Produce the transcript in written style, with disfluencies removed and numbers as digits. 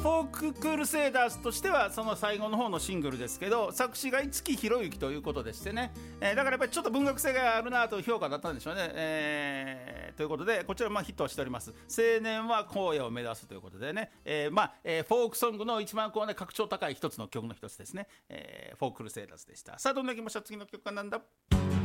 フォーククルセイダーズとしてはその最後の方のシングルですけど、作詞が五木ひろゆきということでしてね、だからやっぱりちょっと文学性があるなという評価だったんでしょうね、ということでこちらヒットしております。青年は荒野を目指すということでね、フォークソングの一番格調高い一つの曲の一つですね、フォーククルセイダーズでした。さあどんなきました。次の曲はなんだ。